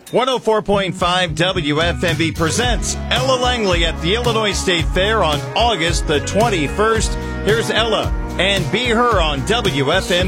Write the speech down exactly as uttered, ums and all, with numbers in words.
one oh four point five W F M V presents Ella Langley at the Illinois State Fair on August the twenty-first. Here's Ella and Be Her on W F M V.